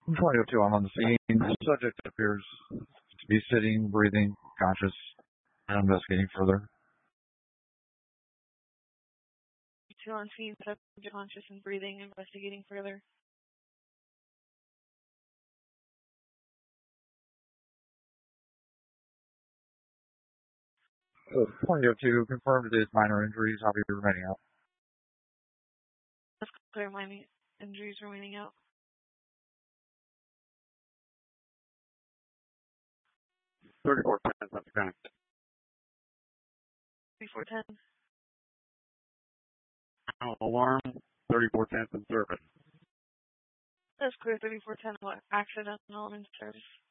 2002, I'm on the scene. The subject appears to be sitting, breathing, conscious, and investigating further. Two on scene, subject conscious and breathing, investigating further. So 2002, confirmed it is minor injuries. I'll be remaining out. That's clear, minor injuries remaining out. 3410, that's kind of 3410. alarm, 3410 in service. That's clear, 3410, accidental in service.